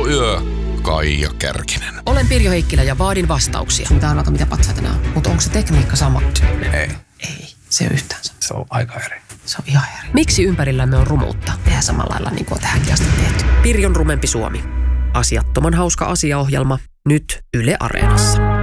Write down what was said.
Aamuyö. Kaija Kärkinen. Olen Pirjo Heikkilä ja vaadin vastauksia. Mitä arvata, mitä patsaita nämä on? Mutta onko se tekniikka sama? Ei. Ei, se ei ole yhtään sama. Se on aika eri. Se on ihan eri. Miksi ympärillämme on rumuutta? Tehdään samalla lailla niin kuin on tähänkin asti tehty. Pirjon rumempi Suomi. Asiattoman hauska asiaohjelma. Nyt Yle Areenassa.